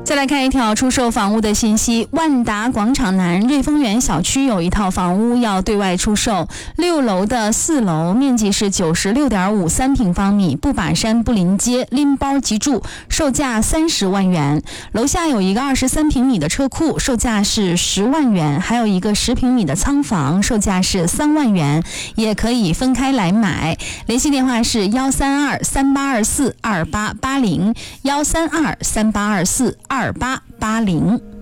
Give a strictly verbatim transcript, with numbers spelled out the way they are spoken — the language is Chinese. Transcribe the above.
再来看一条出售房屋的信息，万达广场南瑞丰园小区有一套房屋要对外出售，六楼的四楼，面积是九十六点五三平方米，不把山不临街，拎包即住，售价三十万元。楼下有一个二十三平米的车库，售价是十万元，还有一个十平米的仓房，售价是三万元，也可以分开来买。联系电话是幺三二三八二四二八八零，幺三二三八二四二八八零。